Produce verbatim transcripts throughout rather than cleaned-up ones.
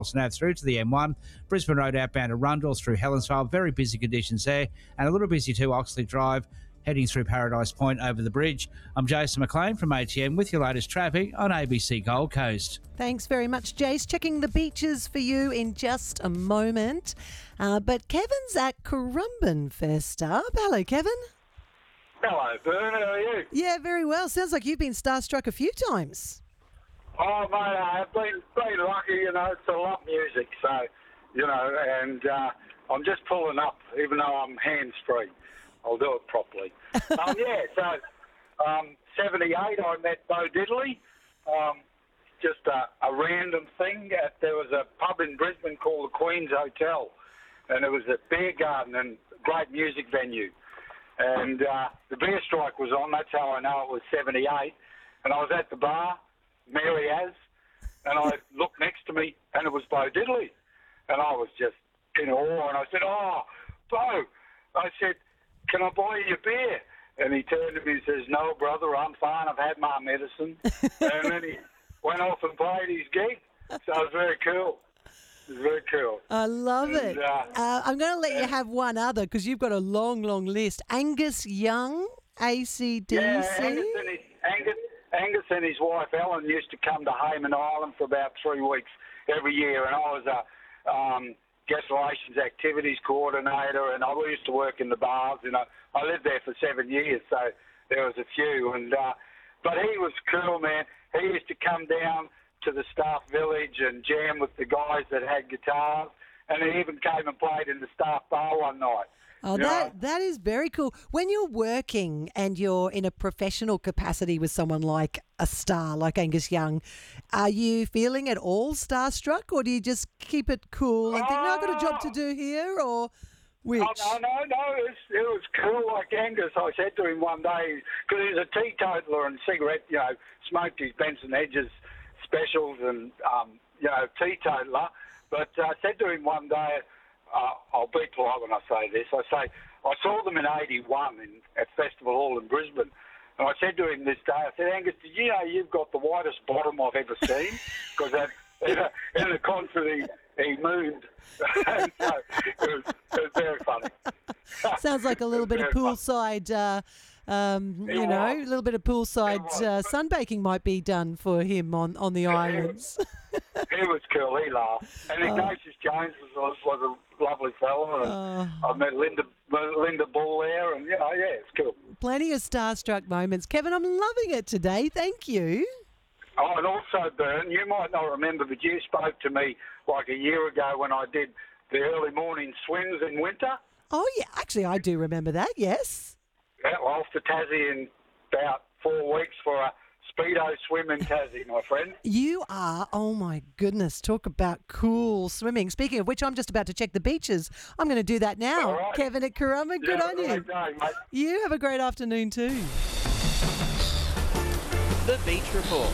Nav through to the M one, Brisbane Road outbound to Rundle through Helensvale. Very busy conditions there, and a little busy too, Oxley Drive, heading through Paradise Point over the bridge. I'm Jason McLean from A T M with your latest traffic on A B C Gold Coast. Thanks very much, Jace. Checking the beaches for you in just a moment. Uh, but Kevin's at Currumbin first up. Hello, Kevin. Hello, Bern. How are you? Yeah, very well. Sounds like you've been starstruck a few times. Oh, mate, I've been, been lucky, you know, to love music, so, you know, and uh, I'm just pulling up, even though I'm hands-free. I'll do it properly. um, yeah, so um, seventy-eight, I met Bo Diddley. Um, just a, a random thing. At, there was a pub in Brisbane called the Queen's Hotel, and it was a beer garden and great music venue. And uh, the beer strike was on. That's how I know it was seventy-eight. And I was at the bar, Mary Az, and I looked next to me, and it was Bo Diddley. And I was just in awe, and I said, oh, Bo. I said, can I buy you a beer? And he turned to me and says, no, brother, I'm fine. I've had my medicine. And then he went off and played his gig. So it was very cool. It was very cool. I love and, it. Uh, Uh, I'm going to let you have one other because you've got a long, long list. Angus Young, A C D C. Yeah, Angus and, his, Angus, Angus and his wife Ellen used to come to Hayman Island for about three weeks every year, and I was a um, guest relations activities coordinator, and I used to work in the bars. You know, I lived there for seven years, so there was a few. And uh, but he was cool, man. He used to come down to the staff village and jam with the guys that had guitars, and he even came and played in the staff bar one night. Oh, you that know? that is very cool. When you're working and you're in a professional capacity with someone like a star, like Angus Young, are you feeling at all starstruck, or do you just keep it cool and think, no, I've got a job to do here, or which? Oh, no, no, no. It was, it was cool like Angus. I said to him one day, because he's a teetotaler and cigarette, you know, smoked his Benson Hedges specials and, um, you know, teetotaler. But uh, I said to him one day, uh, I'll be polite when I say this, I say, I saw them in eighty-one in, at Festival Hall in Brisbane. And I said to him this day, I said, Angus, did you know you've got the widest bottom I've ever seen? Because in, in the concert he, he mooned. And so it was, it was very funny. Sounds like a little bit of poolside, uh, um, you know, a little bit of poolside uh, sunbaking might be done for him on, on the islands. He was cool. He laughed. And Ignatius Jones was, was a lovely fellow. And Oh. I met Linda Linda Ball there, and you know, yeah, it's cool. Plenty of starstruck moments. Kevin, I'm loving it today. Thank you. Oh, and also, Bern, you might not remember, but you spoke to me like a year ago when I did the early morning swims in winter. Oh, yeah. Actually, I do remember that, yes. Yeah, well, off to Tassie in about four weeks for a Speedo swim in Tassie, my friend. You are, oh my goodness, talk about cool swimming. Speaking of which, I'm just about to check the beaches. I'm going to do that now. All right. Kevin at Currumbin, good Yeah, on you. great day, mate. You have a great afternoon too. The Beach Report.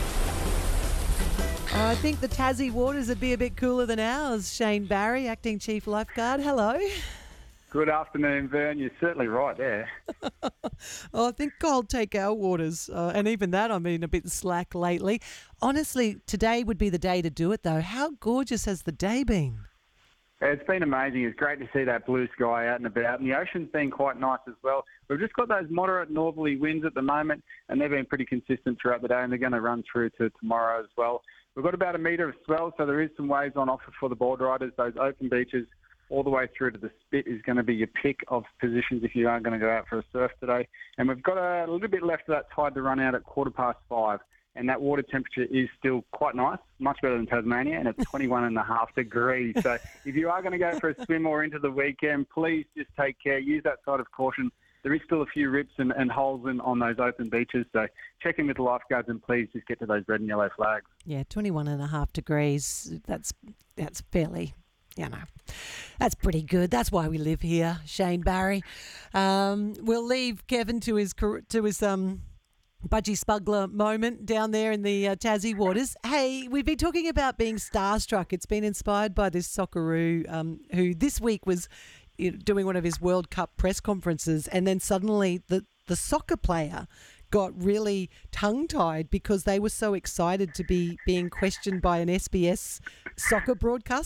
I think the Tassie waters would be a bit cooler than ours. Shane Barry, Acting Chief Lifeguard, hello. Good afternoon, Vern. You're certainly right there. Oh, I think I'll take our waters. Uh, and even that, I'm being a bit slack lately. Honestly, today would be the day to do it, though. How gorgeous has the day been? It's been amazing. It's great to see that blue sky out and about. And the ocean's been quite nice as well. We've just got those moderate northerly winds at the moment, and they've been pretty consistent throughout the day, and they're going to run through to tomorrow as well. We've got about a metre of swell, so there is some waves on offer for the board riders. Those open beaches all the way through to the Spit is going to be your pick of positions if you are going to go out for a surf today. And we've got a little bit left of that tide to run out at quarter past five. And that water temperature is still quite nice, much better than Tasmania, and it's twenty-one and a half degrees. So if you are going to go for a swim or into the weekend, please just take care. Use that side of caution. There is still a few rips and, and holes in, on those open beaches. So check in with the lifeguards and please just get to those red and yellow flags. Yeah, twenty-one and a half degrees. That's that's fairly, you know, that's pretty good. That's why we live here, Shane Barry. Um, we'll leave Kevin to his to his um. Budgie Smuggler moment down there in the uh, Tassie waters. Hey, we've been talking about being starstruck. It's been inspired by this Socceroo um, who this week was you know, doing one of his World Cup press conferences, and then suddenly the, the soccer player got really tongue-tied because they were so excited to be being questioned by an S B S soccer broadcaster.